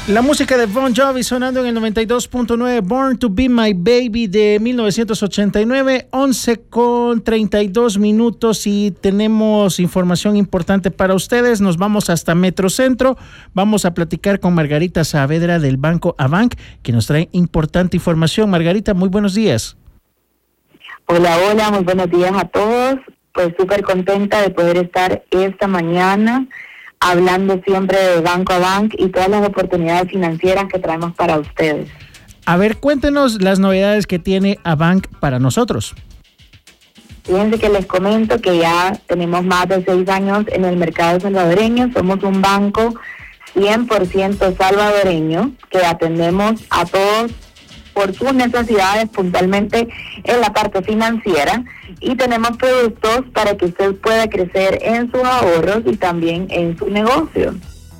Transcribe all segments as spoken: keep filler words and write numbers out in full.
La música de Bon Jovi sonando en el noventa y dos punto nueve, Born to Be My Baby de mil novecientos ochenta y nueve, once con treinta y dos minutos y tenemos información importante para ustedes. Nos vamos hasta Metrocentro, vamos a platicar con Margarita Saavedra del Banco Abanc, que nos trae importante información. Margarita, muy buenos días. Hola, hola, muy buenos días a todos. Pues súper contenta de poder estar esta mañana hablando siempre de Banco Abanc y todas las oportunidades financieras que traemos para ustedes. A ver, cuéntenos las novedades que tiene Abanc para nosotros. Fíjense que les comento que ya tenemos más de seis años en el mercado salvadoreño. Somos un banco cien por ciento salvadoreño que atendemos a todos por sus necesidades puntualmente en la parte financiera, y tenemos productos para que usted pueda crecer en sus ahorros y también en su negocio.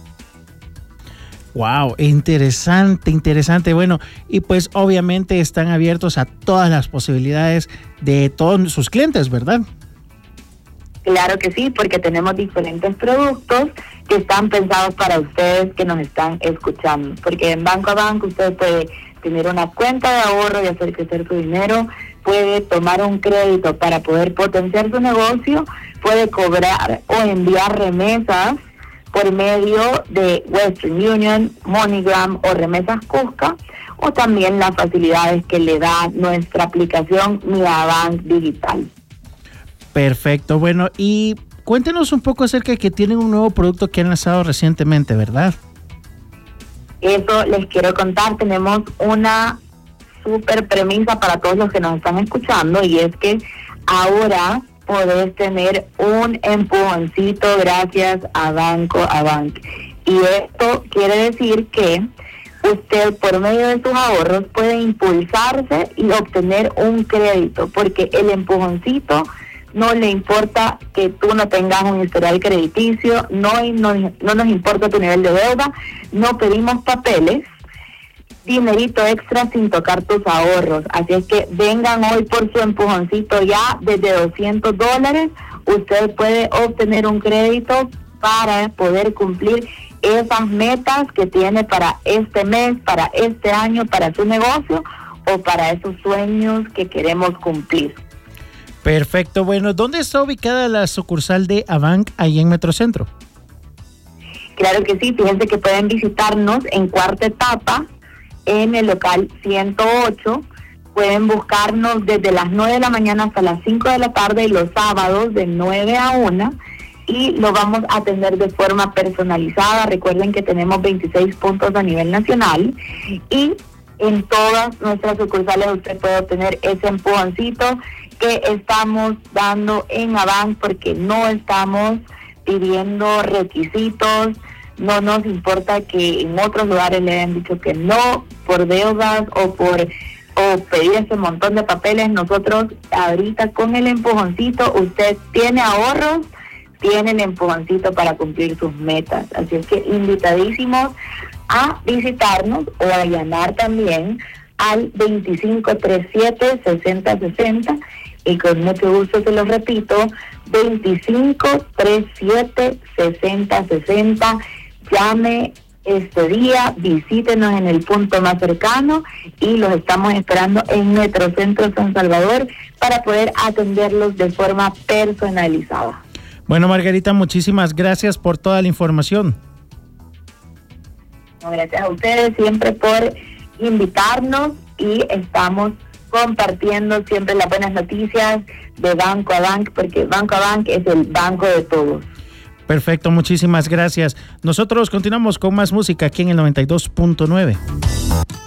Wow, interesante, interesante. Bueno, y pues obviamente están abiertos a todas las posibilidades de todos sus clientes, ¿verdad? Claro que sí, porque tenemos diferentes productos que están pensados para ustedes que nos están escuchando. Porque en Banco Abanc usted puede tener una cuenta de ahorro y hacer crecer su dinero, puede tomar un crédito para poder potenciar su negocio, puede cobrar o enviar remesas por medio de Western Union, MoneyGram o remesas Cusca, o también las facilidades que le da nuestra aplicación Mi Abanc Digital. Perfecto, bueno, y cuéntenos un poco acerca de que tienen un nuevo producto que han lanzado recientemente, ¿verdad? Eso les quiero contar. Tenemos una súper premisa para todos los que nos están escuchando, y es que ahora podés tener un empujoncito gracias a Banco Abanc. Y esto quiere decir que usted por medio de sus ahorros puede impulsarse y obtener un crédito, porque el empujoncito no le importa que tú no tengas un historial crediticio, no, no, no nos importa tu nivel de deuda, no pedimos papeles, dinerito extra sin tocar tus ahorros. Así es que vengan hoy por su empujoncito ya desde doscientos dólares. Usted puede obtener un crédito para poder cumplir esas metas que tiene para este mes, para este año, para su negocio o para esos sueños que queremos cumplir. Perfecto, bueno, ¿dónde está ubicada la sucursal de Abanc ahí en Metrocentro? Claro que sí, fíjense que pueden visitarnos en Cuarta Etapa, en el local ciento ocho, pueden buscarnos desde las nueve de la mañana hasta las cinco de la tarde y los sábados de nueve a una, y lo vamos a atender de forma personalizada. Recuerden que tenemos veintiséis puntos a nivel nacional, y en todas nuestras sucursales usted puede obtener ese empujoncito que estamos dando en Abanc, porque no estamos pidiendo requisitos, no nos importa que en otros lugares le hayan dicho que no por deudas o por o pedir ese montón de papeles. Nosotros ahorita con el empujoncito usted tiene ahorros, tiene el empujoncito para cumplir sus metas. Así es que invitadísimos a visitarnos o a llamar también al veinticinco treinta y siete sesenta sesenta, y con mucho gusto se los repito, veinticinco treinta y siete sesenta sesenta. Llame este día, visítenos en el punto más cercano y los estamos esperando en Metrocentro San Salvador para poder atenderlos de forma personalizada. Bueno, Margarita, muchísimas gracias por toda la información. Gracias a ustedes siempre por invitarnos, y estamos compartiendo siempre las buenas noticias de Banco Abanc, porque Banco Abanc es el banco de todos. Perfecto, muchísimas gracias. Nosotros continuamos con más música aquí en el noventa y dos punto nueve.